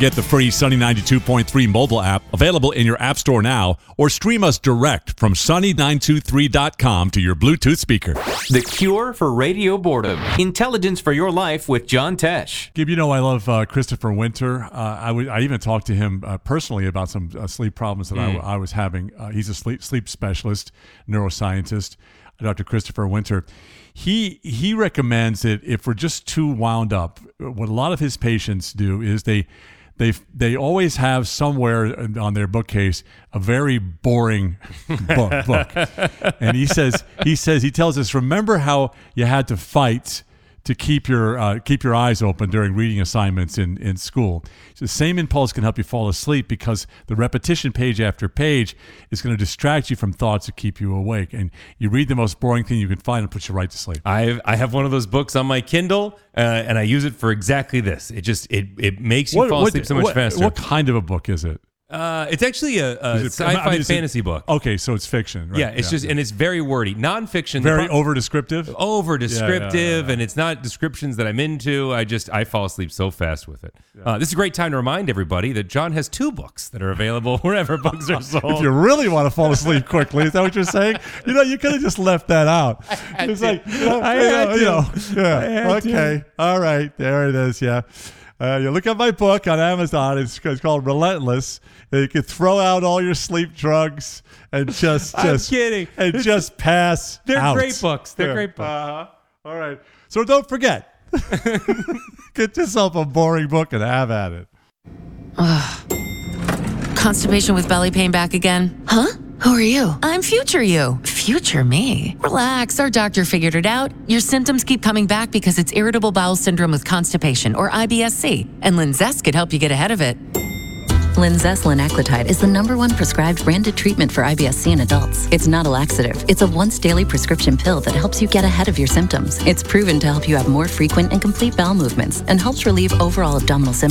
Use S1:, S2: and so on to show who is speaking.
S1: Get the free Sunny 92.3 mobile app available in your app store now, or stream us direct from sunny923.com to your Bluetooth speaker.
S2: The cure for radio boredom. Intelligence for your life with John Tesh.
S1: Gib, I love Christopher Winter. I even talked to him personally about some sleep problems that I was having. He's a sleep specialist, neuroscientist, Dr. Christopher Winter. He recommends that if we're just too wound up, what a lot of his patients do is they always have somewhere on their bookcase a very boring book. And he tells us, remember how you had to fight to keep your eyes open during reading assignments in school. So the same impulse can help you fall asleep, because the repetition page after page is going to distract you from thoughts that keep you awake. And you read the most boring thing you can find and puts you right to sleep.
S3: I have one of those books on my Kindle, and I use it for exactly this. It makes you fall asleep so much faster.
S1: What kind of a book is it?
S3: It's actually a sci-fi fantasy book.
S1: Okay, so it's fiction, right?
S3: Yeah, and it's very wordy. Nonfiction.
S1: Very over-descriptive?
S3: Over-descriptive, and it's not descriptions that I'm into. I fall asleep so fast with it.
S1: Yeah.
S3: This is a great time to remind everybody that John has 2 books that are available wherever books are sold.
S1: If you really want to fall asleep quickly, is that what you're saying? You could have just left that out. It's like, okay, all right, there it is, yeah. You look at my book on Amazon. It's called Relentless. You can throw out all your sleep drugs and just
S3: I'm kidding.
S1: And just pass
S3: They're
S1: out.
S3: great books. They're great books.
S1: All right. So don't forget. Get yourself a boring book and have at it.
S4: Constipation with belly pain back again? Huh? Who are you? I'm future you. Future me? Relax, our doctor figured it out. Your symptoms keep coming back because it's irritable bowel syndrome with constipation, or IBS-C, and Linzess could help you get ahead of it.
S5: Linzess linaclotide is the #1 prescribed branded treatment for IBS-C in adults. It's not a laxative. It's a once-daily prescription pill that helps you get ahead of your symptoms. It's proven to help you have more frequent and complete bowel movements and helps relieve overall abdominal symptoms.